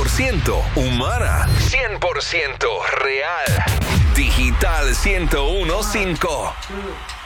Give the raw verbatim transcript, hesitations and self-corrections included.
por ciento humana, cien por ciento real. Digital ciento uno punto cinco.